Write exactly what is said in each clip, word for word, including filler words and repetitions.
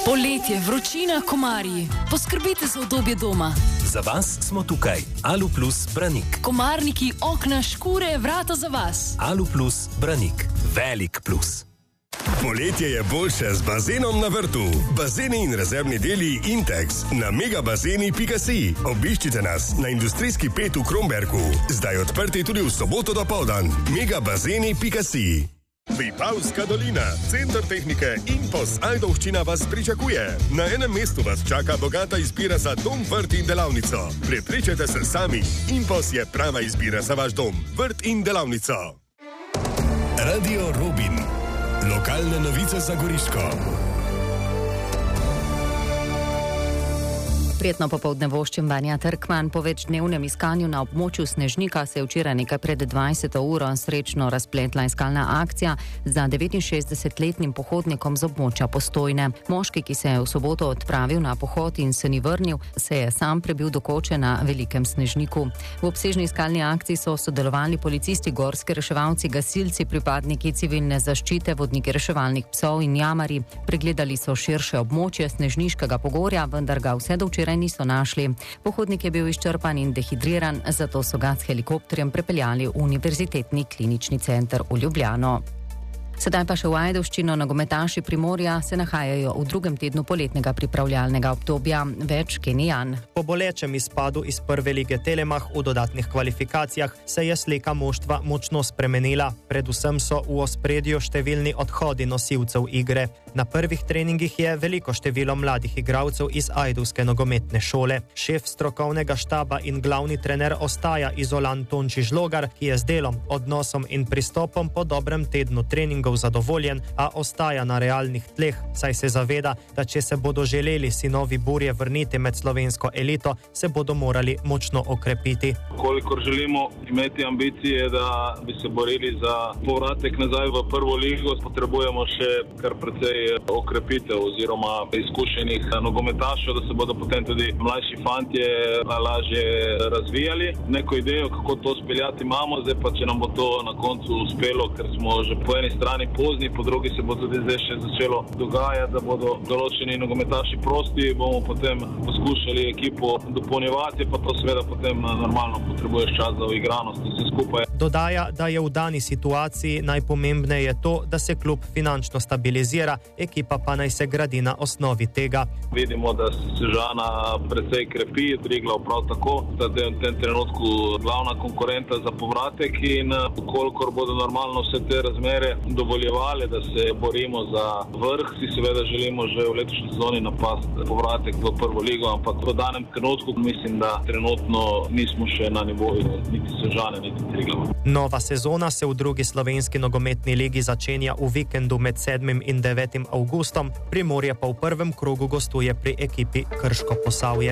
Poletje, vročina, komarji. Poskrbite za udobje doma. Za vas smo tukaj. Aluplus Branik. Komarniki, okna, škure, vrata za vas. Aluplus Branik. Velik plus. Poletje je boljše z bazenom na vrtu. Bazeni in rezervni deli Intex na megabazeni pika si. Obiščite nas na industrijski pet v Kromberku. Zdaj odprti tudi v soboto dopoldan. megabazeni pika si. Vipavska dolina, center tehnike Impos Ajdovščina vas pričakuje. Na enem mestu vas čaka bogata izbira za dom, vrt in delavnico. Prepričajte se sami, Impos je prava izbira za vaš dom, vrt in delavnico. Radio Robin. Lokalne novice za Goriško. Prijetno popoldne voščim Vanja Trkman. Po večdnevnem iskanju na območju Snežnika se je včeraj nekaj pred dvajseto uro srečno razpletla iskalna akcija za devetinšestdesetletnim pohodnikom z območja Postojne. Moški, ki se je v soboto odpravil na pohod in se ni vrnil, se je sam prebil do koče na Velikem Snežniku. V obsežni iskalni akciji so sodelovali policisti, gorski reševalci, gasilci, pripadniki civilne zaščite, vodniki reševalnih psov in jamari. Pregledali so širše območje Snežniškega pogorja, vendar ga vse do včeraj niso našli. Pohodnik je bil izčrpan in dehidriran, zato so ga s helikopterjem prepeljali v Univerzitetni klinični center v Ljubljano. Sedaj pa še v Ajdovščino. Nogometaši Primorja se nahajajo v drugem tednu poletnega pripravljalnega obdobja. Več Kenijan. Po bolečem izpadu iz prve lige Telemach v dodatnih kvalifikacijah se je slika moštva močno spremenila. Predvsem so v ospredju številni odhodi nosilcev igre. Na prvih treningih je veliko število mladih igralcev iz ajdovske nogometne šole. Šef strokovnega štaba in glavni trener ostaja Izolan Tončič Logar, ki je z delom, odnosom in pristopom po dobrem tednu treningov zadovoljen, a ostaja na realnih tleh, saj se zaveda, da če se bodo želeli sinovi Burje vrniti med slovensko elito, se bodo morali močno okrepiti. Kolikor želimo imeti ambicije, da bi se borili za povratek nazaj v prvo ligo, potrebujemo še kar precej okrepitev oziroma izkušenih nogometašev, da se bodo potem tudi mlajši fantje lažje razvijali. Neko idejo, kako to speljati imamo, zdaj pa če nam bo to na koncu uspelo, ker smo že po eni strani pozni, po drugi se bo tudi zdaj še začelo dogajati, da bodo določeni nogometaši prosti, bomo potem poskušali ekipo dopolnjevati, pa to seveda potem normalno potrebuješ čas za uigranost vse skupaj. Dodaja, da je v dani situaciji najpomembneje to, da se klub finančno stabilizira, ekipa pa naj se gradi na osnovi tega. Vidimo, da se Sežana precej krepi, Triglav prav tako, da je v tem trenutku glavna konkurenta za povratek in kolikor bodo normalno vse te razmere dovoljevali, da se borimo za vrh, si seveda želimo že v letošnji sezoni napasti povratek v prvo ligo, ampak v danem trenutku mislim, da trenutno nismo še na nivoju niti Sežane, niti Triglava. Nova sezona se v drugi slovenski nogometni ligi začenja v vikendu med sedmim in devetim avgustom, Primorje pa v prvem krogu gostuje pri ekipi Krško Posavje.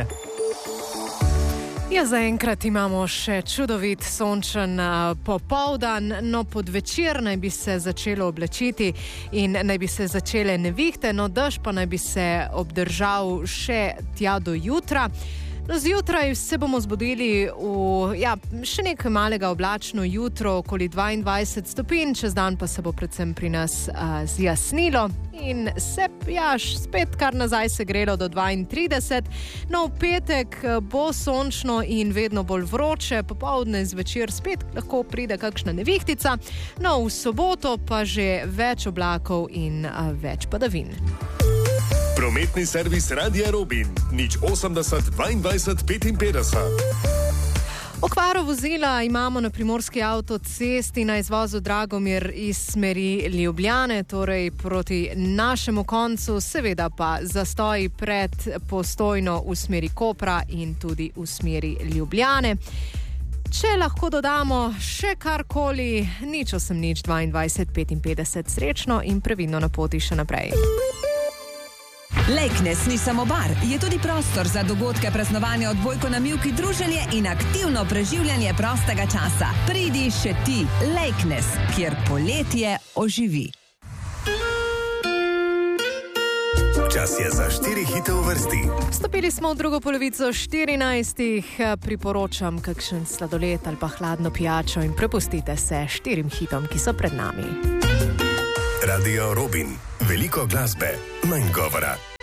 Ja, zaenkrat imamo še čudovit sončen popoldan, no pod večer naj bi se začelo oblačiti in naj bi se začele nevihte, no dež pa naj bi se obdržal še tja do jutra. No, zjutraj se bomo zbudili v ja, še nekaj malega oblačno jutro, okoli dvaindvajset stopinj, čez dan pa se bo predvsem pri nas a, zjasnilo in se ja, spet kar nazaj segrelo do dvaintrideset. No, v petek bo sončno in vedno bolj vroče, popoldne zvečer spet lahko pride kakšna nevihtica, no, v soboto pa že več oblakov in a, več padavin. Prometni servis Radia Robin, nič osemdeset dvaindvajset petinpetdeset. Okvaro vozila imamo na primorski avtocesti na izvozu Dragomir iz smeri Ljubljane, torej proti našemu koncu, seveda pa zastoji pred Postojno v smeri Kopra in tudi v smeri Ljubljane. Če lahko dodamo še karkoli, nič osem nič dvaindvajset petinpetdeset, srečno in previdno na poti še naprej. Lejknes ni samo bar, je tudi prostor za dogodke, praznovanja, odbojko na mivki, druženje in aktivno preživljanje prostega časa. Pridi še ti, Lejknes, kjer poletje oživi. Čas je za štiri hite v vrsti. Stopili smo v drugo polovico štirinajstih, priporočam kakšen sladoled ali pa hladno pijačo in prepustite se štirim hitom, ki so pred nami. Radio Robin. Veliko glasbe, manj govora.